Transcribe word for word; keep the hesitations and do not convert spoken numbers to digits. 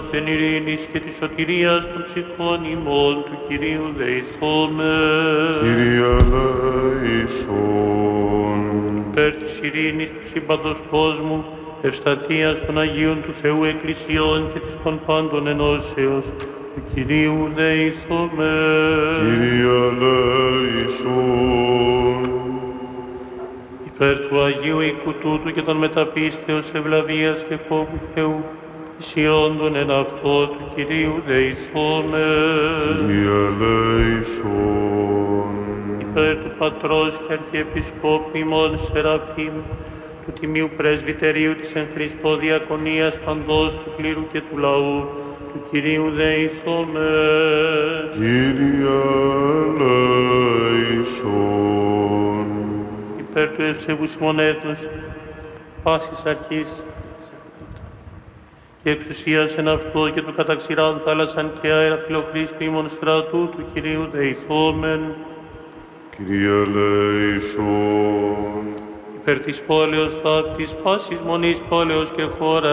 δόθεν ειρήνης και της σωτηρίας των ψυχών ημών του Κυρίου δεηθόμεν. Κύριε ελέησον. Υπέρ της ειρήνης του σύμπαντος κόσμου, ευσταθίας των Αγίων του Θεού Εκκλησιών και της των πάντων ενώσεως, του Κυρίου δεηθόμεν. Κύριε ελέησον. Υπέρ του Αγίου οίκου τούτου και των μεταπίστεως ευλαβίας και φόβου Θεού, ισιόντων εν αυτό του Κυρίου δεηθόμεν. Κύριε ελέησον. Υπέρ του Πατρός και Αρχιεπισκόπου ημών Σεραφείμ, του Τιμίου Πρεσβυτερίου της εν Χριστώ Διακονίας παντός του κλήρου και του λαού, του Κυρίου δεηθόμεν. Κύριε ελέησον. Υπέρ του ευσεβούς ημών έθνους, πάσης αρχής και εξουσίας εν αυτό και του καταξηράν θάλασσαν και αέρα φιλοχρήστου ημών στρατού, του Κυρίου δεηθόμεν. Κύριε ελέησον. Υπέρ της πόλεως ταύτης, πάσης μονής πόλεως και χώρα,